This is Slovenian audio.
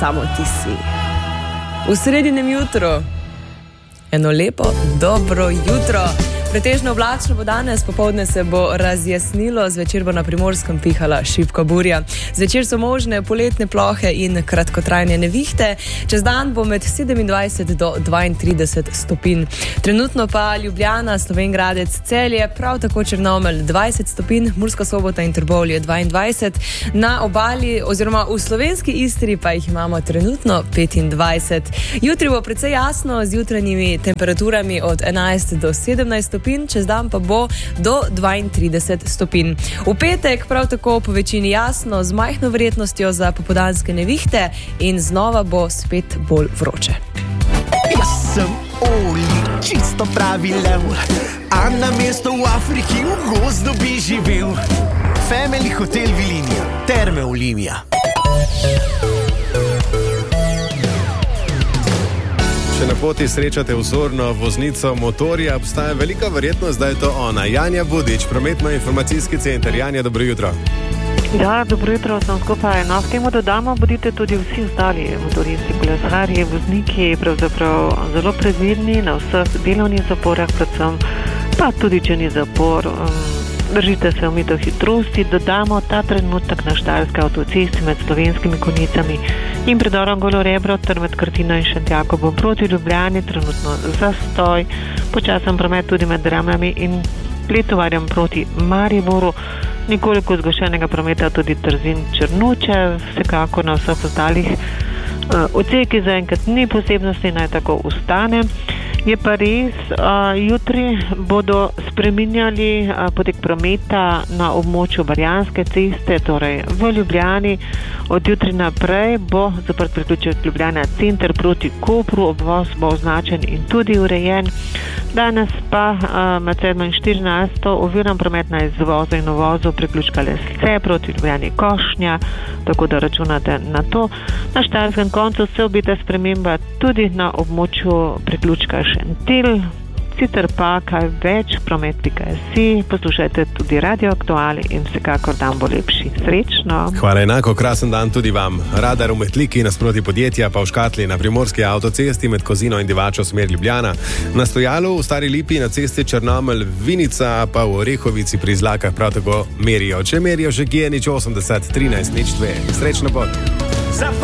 tamo ti si. V sredinem jutru eno lepo, dobro jutro. Pretežno oblačno bo danes, popoldne se bo razjasnilo, zvečer bo na Primorskem pihala šibka burja. Zvečer so možne poletne plohe in kratkotrajne nevihte. Čez dan bo med 27 do 32 stopinj. Trenutno pa Ljubljana, Slovenj Gradec, Celje, prav tako Črnomelj 20 stopinj, Murska Sobota in Trbovlje 22. Na obali oziroma v slovenski Istri pa jih imamo trenutno 25. Jutri bo precej jasno z jutranjimi temperaturami od 11 do 17 stopinj. Čez dan pa bo do 32 stopinj. V petek prav tako po večini jasno, z majhno verjetnostjo za popoldanske nevihte in znova bo spet bolj vroče. Jaz sem Oli, čisto pravi lev, a na mesto v Afriki v gozdu bi živel. Family Hotel Vilinija, Terme Olimija. Če na poti srečate vzorno voznico motorja, obstaja velika verjetnost, da je to ona. Janja Budič, prometno-informacijski center. Janja, dobro jutro. Ja, dobro jutro, sem skupaj. No, v temu dodamo, bodite tudi vsi ostali motoristi, kolesarji, vozniki, pravzaprav zelo previdni na vseh delovnih zaporah, predvsem pa tudi, če ni zapor. Držite se omejitev hitrosti, dodamo ta trenutek na štajerski avtocesti med slovenskimi konicami in predorom Golo Rebro ter med Krtino in Šentjakobom proti Ljubljani, trenutno zastoj, počasen promet tudi med Dramljami in Pletovarjem proti Mariboru, nekoliko zgošenega prometa tudi Trzin Črnuče, vsekako na vseh ostalih odsekih zaenkrat ni posebnosti, naj tako ostane. Je pa res, jutri bodo spreminjali potek prometa na območju Barjanske ceste, torej v Ljubljani. Od jutri naprej bo zaprt priključek Ljubljana center proti Kopru, obvoz bo označen in tudi urejen. Danes pa med 7 in 14 oviran promet na izvozu in uvozu priključka Lesce proti Ljubljani Košnja, tako da računate na to. Na štajerskem koncu se obeta sprememba tudi na območju priključka Šentilj. Sicer pa kaj več, promet.si, poslušajte tudi Radio Aktuali in vsekakor dan bo lepši. Srečno! Hvala enako, krasen dan tudi vam. Radar v Metliki nasproti podjetja pa v škatli na Primorski avtocesti med Kozino in Divačo smer Ljubljana. Na stojalu v Stari Lipi na cesti Črnomelj Vinica pa v Orehovici pri Zlakah prav tako merijo. Če merijo že G nič 80 13 nič 2. Srečno pot!